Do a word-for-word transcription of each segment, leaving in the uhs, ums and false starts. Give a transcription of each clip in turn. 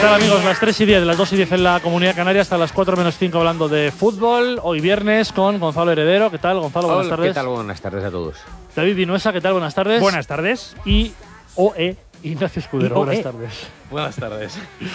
tal, amigos? Las tres y diez, las dos y diez en la Comunidad Canaria, hasta las cuatro menos cinco hablando de fútbol. Hoy viernes con Gonzalo Heredero. ¿Qué tal, Gonzalo? Buenas Hola, tardes. ¿Qué tal? Buenas tardes a todos. David Vinuesa, ¿qué tal? Buenas tardes. Buenas tardes. Y O E Ignacio Escudero. Y O E. Buenas tardes. Buenas tardes.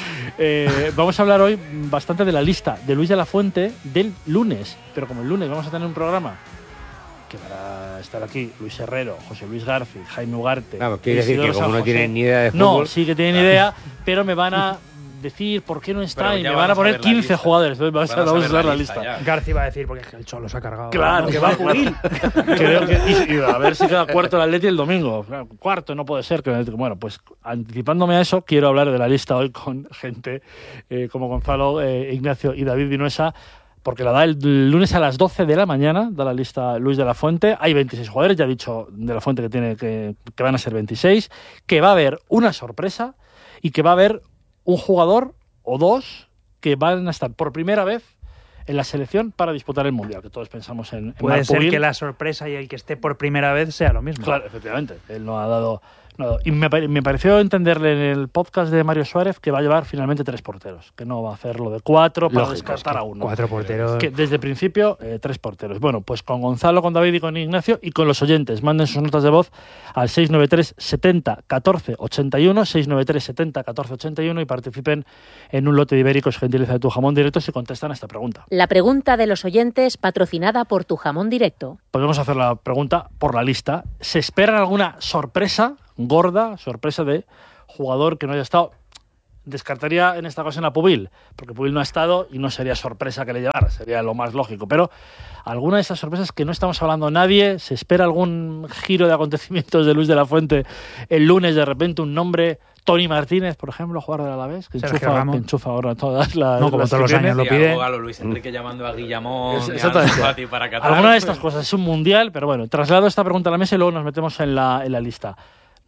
Eh, vamos a hablar hoy bastante de la lista de Luis de la Fuente del lunes. Pero como el lunes vamos a tener un programa que van a estar aquí Luis Herrero, José Luis García, Jaime Ugarte. Claro, quiere decir Isidoro que como San no José, tienen ni idea de fútbol… No, sí que tienen idea, pero me van a decir por qué no está Pero y ya me van a vamos a poner ver la quince lista. jugadores. Entonces vamos, a, Vamos a vamos a ver usar la la lista lista. ya. García va a decir porque es que el Cholo se ha cargado. Claro, que va a jugar. Creo que, y, y a ver si queda cuarto el Atleti el domingo. Claro, cuarto no puede ser. Que el Atleti- bueno, pues anticipándome a eso, quiero hablar de la lista hoy con gente eh, como Gonzalo, eh, Ignacio y David Vinuesa, porque la da el lunes a las doce de la mañana, da la lista Luis de la Fuente. Hay veintiséis jugadores, ya ha dicho de la Fuente que, tiene que, que van a ser veintiséis, que va a haber una sorpresa y que va a haber un jugador o dos que van a estar por primera vez en la selección para disputar el Mundial, que todos pensamos en, en Puede Marc ser Pubil. que la sorpresa y el que esté por primera vez sea lo mismo. Claro, efectivamente. Él no ha dado. No ha dado. Y me, pare- me pareció entenderle en el podcast de Mario Suárez que va a llevar finalmente tres porteros, que no va a hacer lo de cuatro para Lógico, descartar a uno. Cuatro porteros. Que desde el principio, eh, tres porteros. Bueno, pues con Gonzalo, con David y con Ignacio y con los oyentes. Manden sus notas de voz al seis nueve tres setenta catorce ochenta y uno, seis nueve tres setenta catorce ochenta y uno y participen en un lote de ibéricos gentileza de Tu Jamón Directo si contestan a esta pregunta. La pregunta de los oyentes patrocinada por Tu Jamón Directo. Podemos hacer la pregunta por la lista. ¿Se espera alguna sorpresa gorda, sorpresa de jugador que no haya estado? Descartaría en esta ocasión a Pubil, porque Pubil no ha estado y no sería sorpresa que le llevara, sería lo más lógico. Pero alguna de estas sorpresas que no estamos hablando nadie, ¿se espera algún giro de acontecimientos de Luis de la Fuente el lunes? De repente un nombre, Tony Martínez, por ejemplo, jugador del Alavés, que Sergio enchufa, Ramos. que enchufa ahora todas las. No, como las todos los que tiene. años lo Sí, pide. algo galo, Luis Enrique llamando a Guillamón Es- y a exactamente. Ansu Fati para Qatar. Alguna de estas cosas. Es un mundial, pero bueno, traslado esta pregunta a la mesa y luego nos metemos en la, en la lista.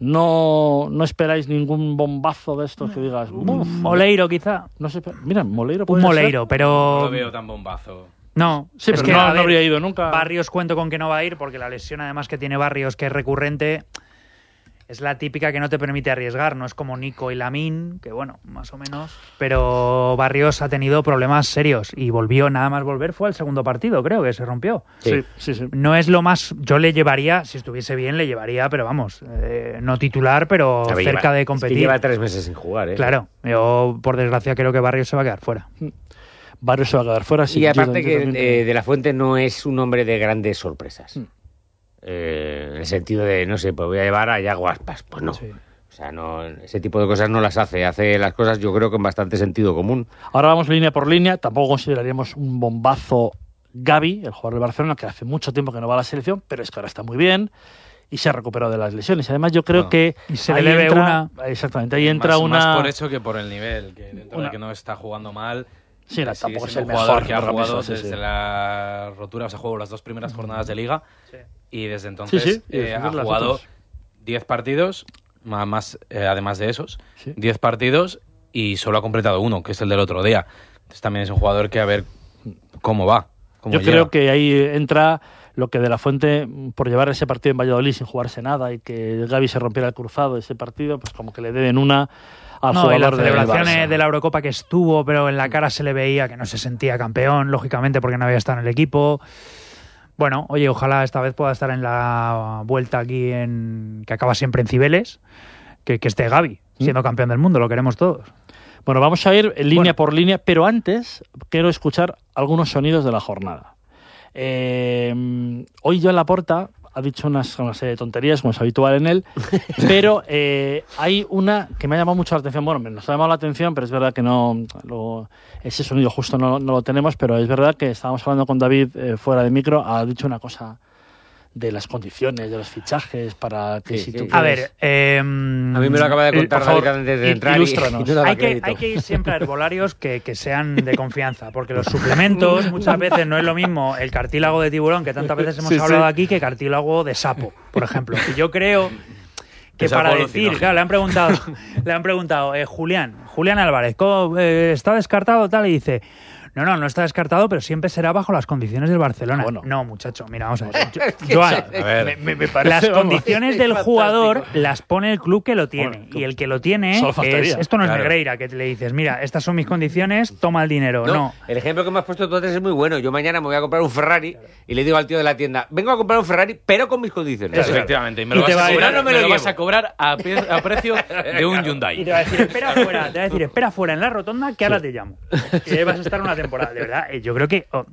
No, no esperáis ningún bombazo de estos que digas. "Uf, Moleiro, quizá. no sé, mira, Moleiro Un puede ser". Moleiro, No pero. lo veo tan bombazo. No, Sí, es pero que no, a no ver, habría ido nunca. Barrios cuento con que no va a ir porque la lesión además que tiene Barrios, que es recurrente, es la típica que no te permite arriesgar. No es como Nico y Lamine, que bueno, más o menos. Pero Barrios ha tenido problemas serios y volvió, nada más volver, fue al segundo partido, creo que se rompió. Sí, sí, sí. No es lo más. Yo le llevaría, si estuviese bien, le llevaría, pero vamos, eh, no titular, pero A ver, cerca lleva- de es que competir. lleva tres meses sin jugar, ¿eh? Claro, yo por desgracia creo que Barrios se va a quedar fuera. Barrios se va a quedar fuera. sí, Y yo aparte también- que yo también- eh, De la Fuente no es un hombre de grandes sorpresas. Mm. Eh, en el sentido de, no sé, pues voy a llevar a Yago Aspas. Pues no. Sí. O sea, no, ese tipo de cosas no las hace. Hace las cosas, yo creo, con bastante sentido común. Ahora vamos línea por línea. Tampoco consideraríamos un bombazo Gavi, el jugador del Barcelona, que hace mucho tiempo que no va a la selección, pero es que ahora está muy bien y se ha recuperado de las lesiones. Además, yo creo Bueno, que y se ahí le debe entra- Exactamente, ahí entra más, una. más por eso que por el nivel, que dentro Una- de que no está jugando mal. Sí, no, sigue tampoco es el siendo un mejor jugador que ha ahora mismo, jugado sí, sí. desde la rotura, o sea, jugó las dos primeras jornadas de Liga y desde entonces Sí, sí, y eh, después ha las jugado otras. diez partidos, ma- más eh, además de esos, Sí. diez partidos y solo ha completado uno, que es el del otro día. Entonces también es un jugador que a ver cómo va. Cómo Yo llega. creo que ahí entra lo que De la Fuente, por llevar ese partido en Valladolid sin jugarse nada y que Gavi se rompiera el cruzado de ese partido, pues como que le deben una al No, y jugador las del celebraciones Barça. de la Eurocopa que estuvo, pero en la cara se le veía que no se sentía campeón, lógicamente porque no había estado en el equipo. Bueno, oye, ojalá esta vez pueda estar en la vuelta aquí en que acaba siempre en Cibeles, que, que esté Gavi siendo campeón del mundo, lo queremos todos. Bueno, vamos a ir en línea Bueno. por línea, pero antes quiero escuchar algunos sonidos de la jornada. Eh, hoy Joan Laporta ha dicho unas, una serie de tonterías, como es habitual en él, pero eh, hay una que me ha llamado mucho la atención. Bueno, nos ha llamado la atención, pero es verdad que no lo, ese sonido justo no, no lo tenemos, pero es verdad que estábamos hablando con David eh, fuera de micro, ha dicho una cosa de las condiciones, de los fichajes, para que Sí, si sí. tú A A quieres- ver, eh, A mí me lo acaba de Eh, contar por favor, David antes de il- entrar y, ilústranos. y no daba hay, que, crédito. hay que ir siempre a herbolarios que, que sean de confianza, porque los suplementos muchas veces no es lo mismo el cartílago de tiburón, que tantas veces hemos Sí, sí. hablado aquí, que cartílago de sapo, por ejemplo. Y yo creo que De para sapo decir, alucinógeno. claro, le han preguntado, le han preguntado eh, Julián, Julián Álvarez, ¿cómo, eh, ¿está descartado tal? Y dice, No, no, no está descartado, pero siempre será bajo las condiciones del Barcelona. Bueno. No, muchacho, mira, vamos a ver. Yo- Joan, A ver, Me, me parece, las vamos, condiciones del jugador las pone el club que lo tiene. Bueno, Y el que lo tiene solo es... faltaría. Esto no es Claro. Negreira, que le dices, mira, estas son mis condiciones, toma el dinero. No. No, el ejemplo que me has puesto tú antes es muy bueno. Yo mañana me voy a comprar un Ferrari y le digo al tío de la tienda, vengo a comprar un Ferrari, pero con mis condiciones. Eso es. efectivamente. Y me Y lo te vas va a a ir- cobrar, no me me lo lo vas llevo. a cobrar a, pe- a precio de un Y Hyundai. te va a decir, espera fuera, te va a decir, espera fuera en la rotonda que ahora te llamo. Y ahí vas a estar una temporada. De verdad, eh, yo creo que oh,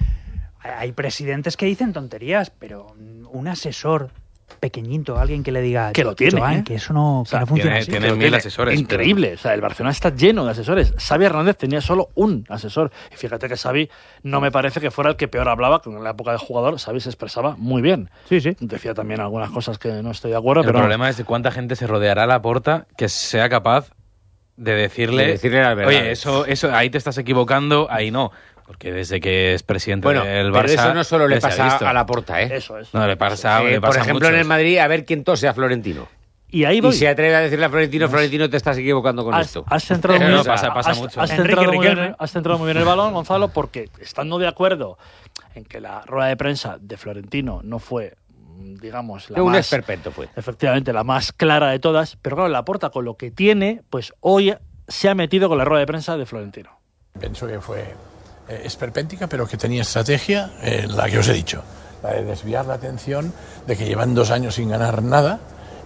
hay presidentes que dicen tonterías, pero un asesor pequeñito, alguien que le diga Que lo tiene, Joan, ¿eh? que eso no, que sea, no funciona tiene- así. tiene Pero mil asesores, Increíble. O sea, el Barcelona está lleno de asesores. Xavi Hernández tenía solo un asesor. Y fíjate que Xavi no me parece que fuera el que peor hablaba, que en la época de jugador Xavi se expresaba muy bien. Sí, sí. Decía también algunas cosas que no estoy de acuerdo, El pero problema es de cuánta gente se rodeará a Laporta que sea capaz de decirle, De decirle las verdades. oye, eso, eso, ahí te estás equivocando, ahí no. Porque desde que es presidente Bueno, del pero Barça... eso no solo le se ha pasa visto. a Laporta, ¿eh? eso es. No, le pasa, Eh, le por pasa a ejemplo, en muchos. el Madrid, a ver quién tose a Florentino. Y ahí voy. Y se atreve a decirle a Florentino, Florentino, te estás equivocando con Has, esto. has centrado muy No, bien, pasa- pasa has- mucho. has Enrique centrado muy bien, Riquelme. has centrado muy bien el balón, Gonzalo, porque estando de acuerdo en que la rueda de prensa de Florentino no fue, mm, digamos, la un más, esperpento fue. efectivamente, la más clara de todas, pero claro, Laporta con lo que tiene, pues hoy se ha metido con la rueda de prensa de Florentino. Pienso que fue eh, esperpéntica, pero que tenía estrategia, eh, la que os he dicho, la de desviar la atención de que llevan dos años sin ganar nada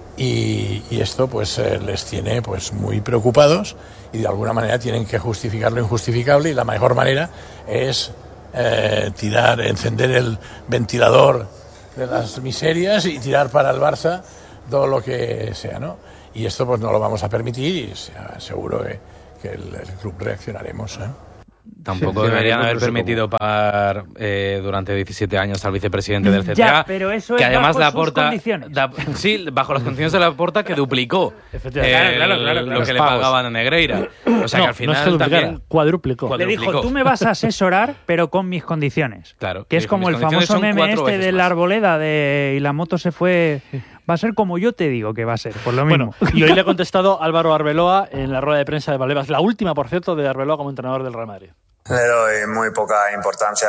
y, y esto pues eh, les tiene pues muy preocupados y de alguna manera tienen que justificar lo injustificable y la mejor manera es eh, tirar, encender el ventilador de las miserias y tirar para el Barça todo lo que sea, ¿no? Y esto pues no lo vamos a permitir y sea, seguro que, que el, el club reaccionaremos, ¿eh? Tampoco Sí, deberían no haber sé permitido pagar eh, durante diecisiete años al vicepresidente del C T A. Ya, pero eso que es además bajo la sus Porta, condiciones. da- sí, bajo las condiciones de la Porta que duplicó Efectivamente. el- Claro, claro, claro, claro. lo que le Los pagos. pagaban a Negreira. O sea no, que al final no es que duplicara, también... cuadruplicó. Cuadru- Le dijo, duplicó. tú me vas a asesorar, pero con mis condiciones. Claro, Que es dijo, como mis el condiciones famoso son meme cuatro este veces de la más. arboleda de y la moto se fue. Va a ser como yo te digo que va a ser, por lo mismo. Bueno, y hoy le ha contestado Álvaro Arbeloa en la rueda de prensa de Valdebebas, la última, por cierto, de Arbeloa como entrenador del Real Madrid. Le doy muy poca importancia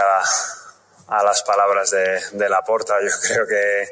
a, a las palabras de, de Laporta. Yo creo que,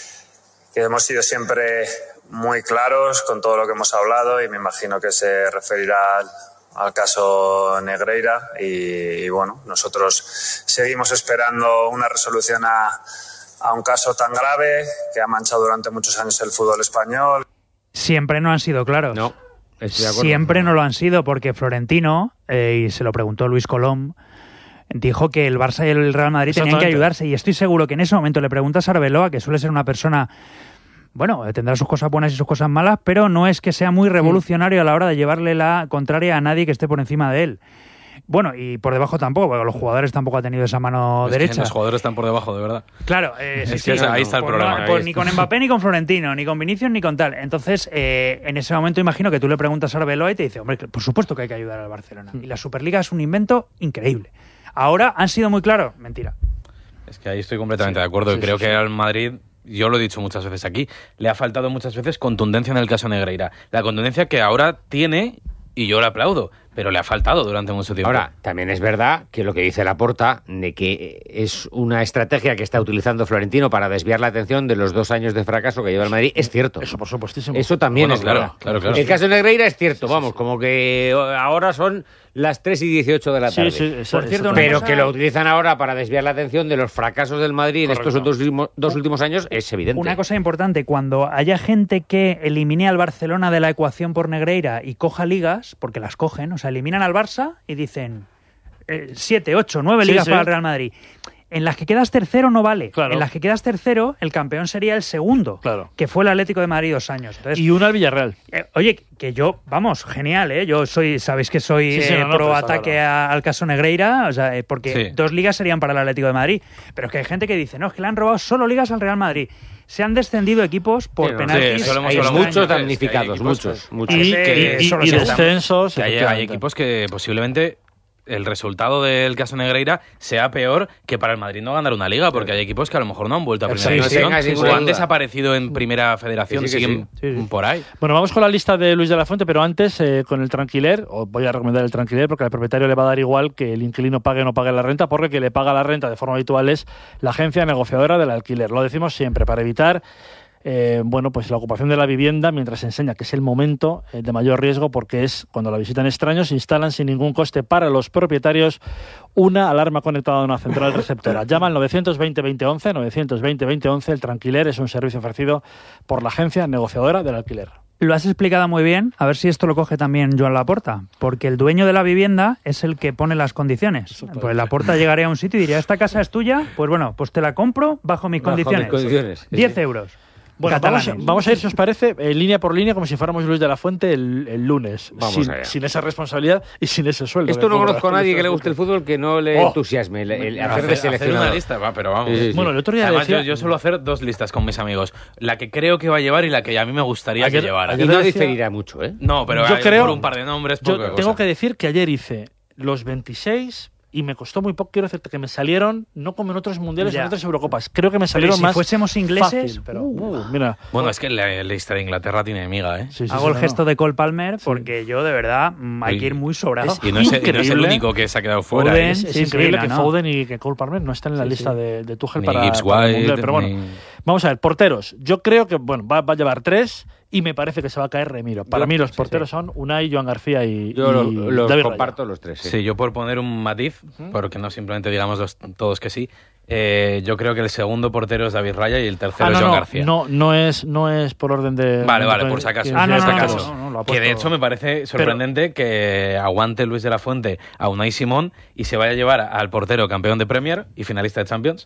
que hemos sido siempre muy claros con todo lo que hemos hablado y me imagino que se referirá al, al caso Negreira y, y bueno, nosotros seguimos esperando una resolución a, a un caso tan grave que ha manchado durante muchos años el fútbol español. Siempre no han sido claros. No, estoy de acuerdo. Siempre no lo han sido, porque Florentino, eh, y se lo preguntó Luis Colom, dijo que el Barça y el Real Madrid tenían que Exactamente. ayudarse. Y estoy seguro que en ese momento le preguntas a Arbeloa, que suele ser una persona, bueno, eh, tendrá sus cosas buenas y sus cosas malas, pero no es que sea muy revolucionario a la hora de llevarle la contraria a nadie que esté por encima de él. Bueno, y por debajo tampoco, porque los jugadores tampoco han tenido esa mano Es que derecha. los jugadores están por debajo, de verdad. Claro, eh, sí, Es que sí, ahí está el pues problema, no, ahí pues está. ni con Mbappé, ni con Florentino, ni con Vinicius, ni con tal. Entonces, eh, en ese momento imagino que tú le preguntas a Arbeloa y te dice, hombre, por supuesto que hay que ayudar al Barcelona. Y la Superliga es un invento increíble. Ahora han sido muy claros, mentira. Es que ahí estoy completamente de acuerdo. sí, y creo sí, que sí. al Madrid, yo lo he dicho muchas veces aquí, le ha faltado muchas veces contundencia en el caso Negreira. La contundencia que ahora tiene, y yo le aplaudo, pero le ha faltado durante mucho tiempo. Ahora, también es verdad que lo que dice Laporta, de que es una estrategia que está utilizando Florentino para desviar la atención de los dos años de fracaso que lleva el Madrid, es cierto. Eso, por supuestísimo. Eso también Bueno, es claro, verdad. claro, claro. El caso de Negreira es cierto, vamos, como que ahora son las tres y dieciocho de la Sí, tarde. sí, eso- Por cierto, eso- una Pero cosa- que lo utilizan ahora para desviar la atención de los fracasos del Madrid en estos Correcto. dos últimos, dos últimos años es evidente. Una cosa importante, cuando haya gente que elimine al Barcelona de la ecuación por Negreira y coja ligas, porque las cogen, o sea, eliminan al Barça y dicen eh, siete, ocho, nueve Sí, ligas sí. para el Real Madrid. En las que quedas tercero no vale. Claro. En las que quedas tercero, el campeón sería el segundo, Claro. que fue el Atlético de Madrid dos años. Entonces, Y una al Villarreal. eh, oye, que yo, vamos, genial, ¿eh? Yo soy, sabéis que soy Sí, sí, eh, no, no, pro pero está ataque claro. a- al caso Negreira, o sea, eh, porque Sí. dos ligas serían para el Atlético de Madrid. Pero es que hay gente que dice, no, es que le han robado solo ligas al Real Madrid. Se han descendido equipos por Sí, no, penaltis. sí, eso lo hemos Hay hablado muchos muchas veces, damnificados, que hay equipos muchos, Y, muchos. Ese y- y- solo y se está- descensos. que hay, hay efectivamente. equipos que posiblemente el resultado del caso Negreira sea peor que para el Madrid no ganar una liga, porque hay equipos que a lo mejor no han vuelto a primera Sí, división, sí, sí, o sí, han sí. desaparecido en primera federación, Sí, sí que siguen sí. Sí, sí. por ahí. Bueno, vamos con la lista de Luis de la Fuente, pero antes eh, con el tranquiler, os voy a recomendar el tranquiler porque al propietario le va a dar igual que el inquilino pague o no pague la renta, porque el que le paga la renta de forma habitual es la agencia negociadora del alquiler. Lo decimos siempre para evitar Eh, bueno, pues la ocupación de la vivienda mientras se enseña que es el momento eh, de mayor riesgo, porque es cuando la visitan extraños, instalan sin ningún coste para los propietarios una alarma conectada a una central receptora. Llama al novecientos veinte veinte once, novecientos veinte veinte once. El tranquiler es un servicio ofrecido por la agencia negociadora del alquiler. Lo has explicado muy bien, a ver si esto lo coge también Joan Laporta, porque el dueño de la vivienda es el que pone las condiciones. Pues Laporta llegaría a un sitio y diría, ¿esta casa es tuya? Pues bueno, pues te la compro bajo mis Bajo mis condiciones. condiciones, sí, diez sí. euros. Bueno, vamos, Catalanes. vamos a ir, si os parece, eh, línea por línea, como si fuéramos Luis de la Fuente el, el lunes, Vamos sin, allá. sin esa responsabilidad y sin ese sueldo. Esto no cobra. conozco a nadie que le guste el fútbol que no le Oh. entusiasme el, el hacer Hacer, de hacer una seleccionador. lista, va, pero vamos. Sí, sí, sí. Bueno, el otro día Además, decía... yo, yo suelo hacer dos listas con mis amigos. La que creo que va a llevar y la que a mí me gustaría Ayer- que llevara. Y ayer- no decía- diferirá mucho, ¿eh? No, pero Yo hay- creo- por un par de nombres, Yo poca tengo cosa. que decir que ayer hice los veintiséis y me costó muy poco. Quiero decirte que me salieron, no como en otros mundiales o Ya. en otras Eurocopas. Creo que me Pero salieron si más fuésemos ingleses, fácil, pero uh, mira. Bueno, es que la lista de Inglaterra tiene miga, ¿eh? Sí, sí, Hago sí, el no, gesto no. de Cole Palmer porque yo, de verdad, mm, hay Y- que ir muy sobrado. Y no es, y no es el Increíble. único que se ha quedado fuera. Foden, ¿eh? Es, es Sí, increíble sí, que no, no. Foden y que Cole Palmer no estén en la Sí, lista sí. de, de Tuchel Ni para, Gibbs para el White, Mundial. Pero bueno, ni- vamos a ver, porteros. Yo creo que bueno va, va a llevar tres y me parece que se va a caer Remiro. Para Yo- mí los sí, porteros sí. son Unai, Joan García y, Yo y lo- los David Raya. comparto los tres. sí. Sí, yo por poner un matiz, porque no simplemente digamos los- todos que sí, eh, yo creo que el segundo portero es David Raya y el tercero Ah, no, es Joan no, García. no, no es, no es por orden de... Vale, de- vale, de- por si acaso. que- Ah, no, por si no, no, acaso. no, no, lo ha que de puesto- hecho me parece sorprendente que aguante Luis de la Fuente a Unai Simón y se vaya a llevar al portero campeón de Premier y finalista de Champions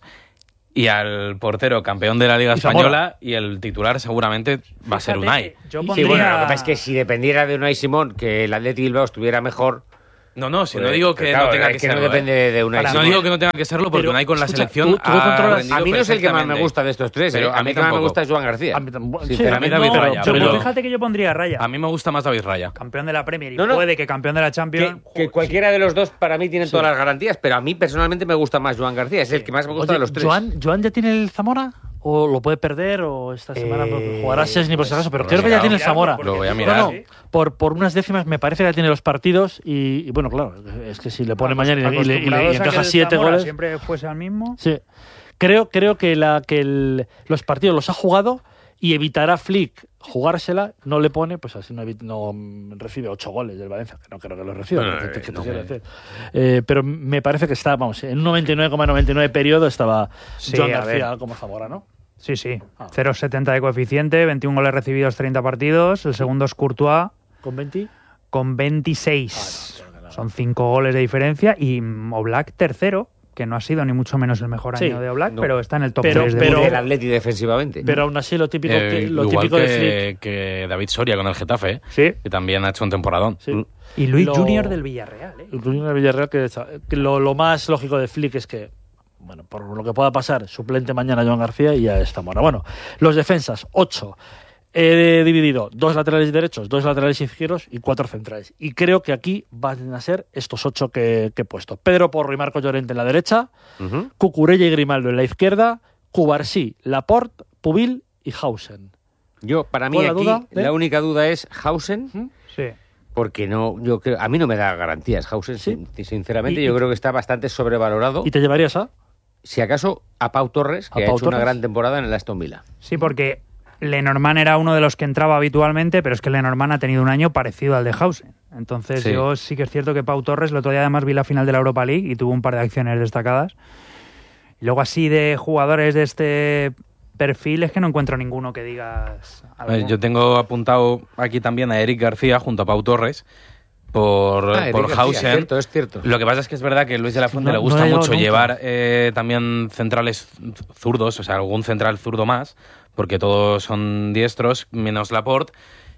y al portero campeón de la Liga Y Zamora. Española, y el titular seguramente va a ser Fíjate, Unai. Yo Sí, Sí, pondría... bueno, lo que pasa es que si dependiera de Unai Simón, que el Atleti Bilbao estuviera mejor... No, no, si pues, no digo que claro, no tenga es que, que no serlo. depende ¿eh? de Unai No Simón. digo que no tenga que serlo porque Pero, Unai con la escucha, selección tú- tú ha controlas- rendido A mí no es el que más me perfectamente. gusta de estos tres, Pero ¿eh? a A mí mí que más me tampoco. gusta es Joan García. A mí tam- sí, Sinceramente, a mí David no, Raya, Yo, pero- fíjate que yo pondría a Raya. A mí me gusta más David Raya. Campeón de la Premier y No, no. puede que campeón de la Champions. Que, que cualquiera de los dos para mí tienen todas las garantías, pero a mí personalmente me gusta más Joan García, es el que más me gusta Oye, de los tres. ¿Joan, ¿Joan ya tiene el Zamora? ¿O lo puede perder? ¿O esta semana Eh, jugará Sesni por si acaso? Pero pues creo que ya mirarlo, tiene el Zamora. Lo voy a No, mirar. no, por, por unas décimas me parece que ya tiene los partidos y, y bueno, claro, es que si le pone mañana y, y le- y le- y Acostumbrados a que encaja el siete Zamora goles... siempre fuese al mismo. Sí. Creo, creo que, la, que el- los partidos los ha jugado y evitará Flick jugársela, no le pone, pues así no, evi- no mm, recibe ocho goles del Valencia, que no creo que los reciba. No, no, que te- que te no, quiero no. decir. Eh, pero me parece que está, vamos, en un noventa y nueve coma noventa y nueve periodo estaba Sí, Joan a García ver. como Zamora, ¿no? Sí, sí. Ah. cero coma setenta de coeficiente, veintiún goles recibidos, treinta partidos. El segundo es Courtois Con veinte. con veintiséis. Ah, no, no, no. Son cinco goles de diferencia. Y mm, Oblak tercero, que no ha sido ni mucho menos el mejor Sí, año de Oblak, no. pero está en el top Pero- tres de pero- El Atleti defensivamente. Pero aún así lo típico, Eh, que, lo igual típico de que, Flick. que David Soria con el Getafe, ¿eh? Sí. que también ha hecho un temporadón. Sí. Y Luis Lo- Junior del Villarreal, ¿eh? Incluyendo el Villarreal, que, que lo, lo más lógico de Flick es que, bueno, por lo que pueda pasar, suplente mañana Joan García y ya está Mora. Bueno, los defensas, ocho. He dividido dos laterales derechos, dos laterales izquierdos y cuatro centrales. Y creo que aquí van a ser estos ocho que, que he puesto. Pedro Porro y Marco Llorente en la derecha, Ujú. Cucurella y Grimaldo en la izquierda, Cubarsí, Laporte, Pubil y Hausen. Yo, para mí ¿Cuál la aquí, duda, eh? la única duda es Hausen, Sí. porque no, yo creo, a mí no me da garantías Hausen, Sí. sin- sinceramente, Y- yo y- creo que está bastante sobrevalorado. ¿Y te llevarías a? Si acaso, a Pau Torres, que ¿A ha Pau hecho una Torres? gran temporada en el Aston Villa. Sí, porque Lenormand era uno de los que entraba habitualmente, pero es que Lenormand ha tenido un año parecido al de Hausen. Entonces Sí. yo sí que es cierto que Pau Torres, el otro día además vi la final de la Europa League y tuvo un par de acciones destacadas. Y luego así de jugadores de este perfil es que no encuentro ninguno que digas A ver, algo. yo tengo apuntado aquí también a Eric García junto a Pau Torres por, Ah, Eric por García, Hausen. cierto, es cierto. Lo que pasa es que es verdad que Luis de la Fuente No- le no gusta ha llegado mucho nunca. llevar eh, también centrales zurdos, o sea, algún central zurdo más, porque todos son diestros, menos Laporte.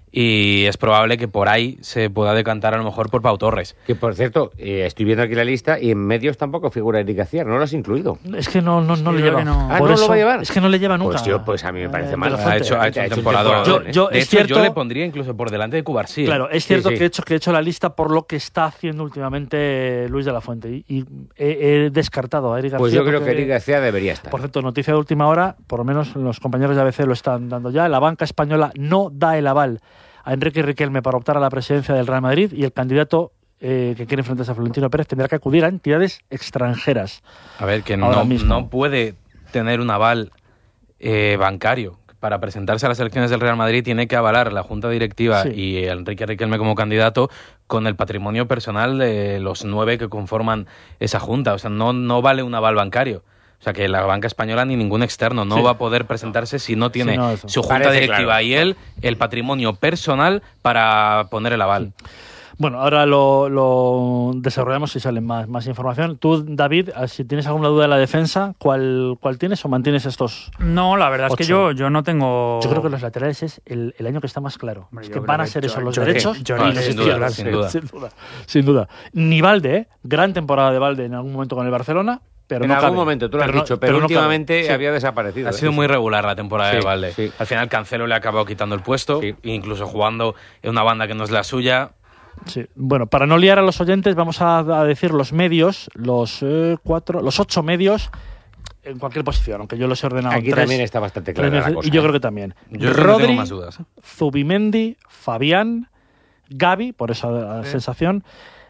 y es probable que por ahí se pueda decantar a lo mejor por Pau Torres. Que por cierto, eh, estoy viendo aquí la lista y en medios tampoco figura Eric García, no lo has incluido. Es que no, no, no le yo lleva. que no. Ah, Por ¿no eso, lo va a llevar? Es que no le lleva nunca. Pues yo, pues a mí me parece eh, mal. de la Ha Fuente. hecho, ha hecho Ha un hecho un temporadón. temporadón, Yo- ¿eh? yo- de es hecho, cierto- yo le pondría incluso por delante de Cubarsí. Claro, es Sí, cierto sí. que he hecho que he hecho la lista por lo que está haciendo últimamente Luis de la Fuente y, y he, he descartado a Eric García. Pues yo creo porque- que Eric García debería estar. Por cierto, noticia de última hora, por lo menos los compañeros de A B C lo están dando ya. La banca española no da el aval a Enrique Riquelme para optar a la presidencia del Real Madrid y el candidato eh, que quiere enfrentarse a Florentino Pérez tendrá que acudir a entidades extranjeras. A ver, que Ahora no, mismo. no puede tener un aval eh, bancario. Para presentarse a las elecciones del Real Madrid tiene que avalar la Junta Directiva Sí. y Enrique Riquelme como candidato con el patrimonio personal de los nueve que conforman esa Junta. O sea, no, no vale un aval bancario. O sea, que la banca española ni ningún externo no Sí. va a poder presentarse si no tiene Sí, no, eso. su Junta Parece Directiva claro. y él el patrimonio personal para poner el aval. Bueno, ahora lo, lo desarrollamos si sale más, más información. Tú, David, si tienes alguna duda de la defensa, ¿cuál, cuál tienes o mantienes estos? No, la verdad es que Ocho. yo, yo no tengo... Yo creo que los laterales es el, el año que está más claro. Hombre, es yo que creo van a que ser Jor- esos los Jordi- derechos Jordi y es los sin duda, izquierdos. sin duda. sin duda. Sin duda. Ni Valde, ¿eh? Gran temporada de Valde en algún momento con el Barcelona, pero en no algún cabe. momento, tú lo has no- dicho, pero, no cabe. últimamente Sí. había desaparecido. Ha ¿eh? sido muy regular la temporada Sí, de Valde. sí. Al final Cancelo le ha acabado quitando el puesto, Sí. incluso jugando en una banda que no es la suya. Sí. Bueno, para no liar a los oyentes, vamos a, a decir los medios, los eh, cuatro, los ocho medios en cualquier posición, aunque yo los he ordenado en Aquí tres- también está bastante tres clara la veces, cosa. y yo ¿eh? creo que también. Yo creo que Rodri, tengo más dudas. ¿eh? Zubimendi, Fabián, Gavi, por esa sensación.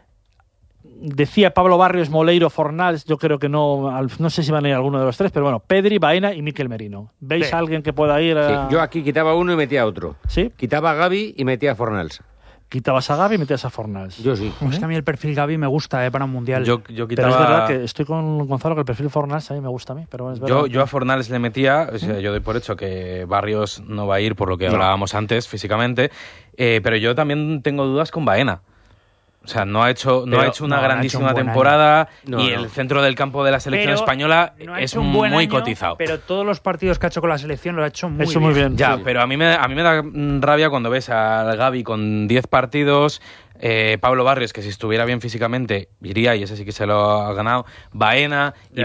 Decía Pablo Barrios, Moleiro, Fornals, yo creo que no, al- no sé si van a ir alguno de los tres, pero bueno, Pedri, Baena y Miquel Merino. ¿Veis Sí. a alguien que pueda ir Sí, a...? yo aquí quitaba uno y metía otro. ¿Sí? Quitaba a Gavi y metía a Fornals. Quitabas a Gavi y metías a Fornals. Yo sí. Es que a mí el perfil Gavi me gusta eh, para un mundial. Yo, yo Pero es quitaba... verdad que estoy con Gonzalo que el perfil Fornals a mí me gusta a mí, pero es verdad. Yo, yo a Fornals le metía, o sea, yo doy por hecho que Barrios no va a ir por lo que No. hablábamos antes físicamente, eh, pero yo también tengo dudas con Baena. O sea, no ha hecho, no Pero ha hecho una no, no ha grandísima hecho un buen temporada año. No, y no. el centro del campo de la selección Pero española no ha es hecho un buen muy año, cotizado. Pero todos los partidos que ha hecho con la selección lo ha hecho muy Eso bien. muy bien. Ya, sí. pero a mí me, a mí me da mm, rabia cuando ves al Gavi con diez partidos, eh, Pablo Barrios, que si estuviera bien físicamente iría y ese sí que se lo ha ganado, Baena, y Ya.